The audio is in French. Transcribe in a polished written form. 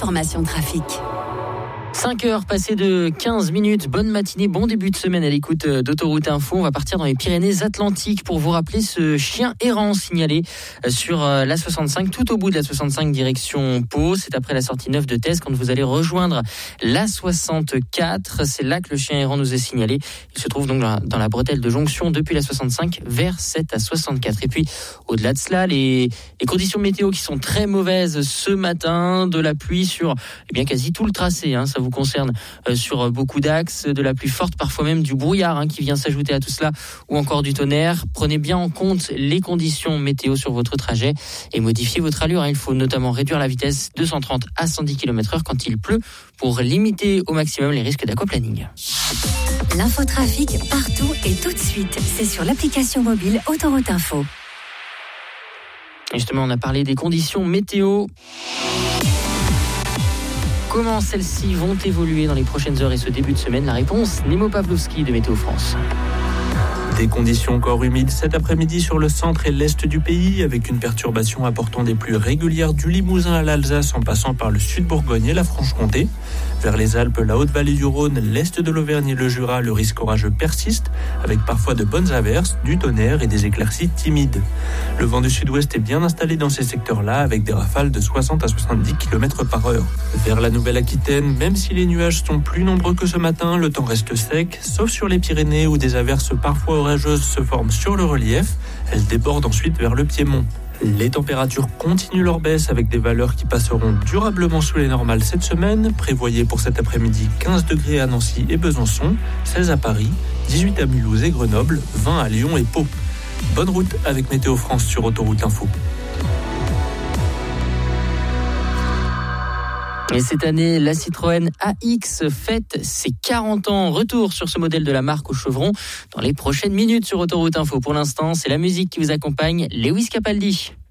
l'information trafic. 5 heures passées de 15 minutes. Bonne matinée, bon début de semaine à l'écoute d'Autoroute Info. On va partir dans les Pyrénées-Atlantiques pour vous rappeler ce chien errant signalé sur la 65, tout au bout de la 65 direction Pau. C'est après la sortie 9 de Thèse quand vous allez rejoindre la 64. C'est là que le chien errant nous est signalé. Il se trouve donc dans la bretelle de jonction depuis la 65 vers 7 à 64. Et puis au-delà de cela, les conditions météo qui sont très mauvaises ce matin, de la pluie sur quasi tout le tracé. Ça vous concerne sur beaucoup d'axes, de la pluie forte, parfois même du brouillard qui vient s'ajouter à tout cela, ou encore du tonnerre. Prenez bien en compte les conditions météo sur votre trajet et modifiez votre allure. Il faut notamment réduire la vitesse de 130 à 110 km/h quand il pleut pour limiter au maximum les risques d'aquaplaning. L'infotrafic partout et tout de suite, c'est sur l'application mobile Autoroute Info. Et justement, on a parlé des conditions météo. Comment celles-ci vont évoluer dans les prochaines heures et ce début de semaine? La réponse, Nemo Pavlovski de Météo France. Des conditions encore humides cet après-midi sur le centre et l'est du pays, avec une perturbation apportant des pluies régulières du Limousin à l'Alsace en passant par le sud-Bourgogne et la Franche-Comté. Vers les Alpes, la Haute-Vallée du Rhône, l'est de l'Auvergne et le Jura, le risque orageux persiste, avec parfois de bonnes averses, du tonnerre et des éclaircies timides. Le vent du sud-ouest est bien installé dans ces secteurs-là, avec des rafales de 60 à 70 km/h. Vers la Nouvelle-Aquitaine, même si les nuages sont plus nombreux que ce matin, le temps reste sec, sauf sur les Pyrénées où des averses parfois orageuses se forment sur le relief. Elles débordent ensuite vers le Piémont. Les températures continuent leur baisse avec des valeurs qui passeront durablement sous les normales cette semaine. Prévoyez pour cet après-midi 15 degrés à Nancy et Besançon, 16 à Paris, 18 à Mulhouse et Grenoble, 20 à Lyon et Pau. Bonne route avec Météo France sur Autoroute Info. Et cette année, la Citroën AX fête ses 40 ans. Retour sur ce modèle de la marque au chevron dans les prochaines minutes sur Autoroute Info. Pour l'instant, c'est la musique qui vous accompagne, Lewis Capaldi.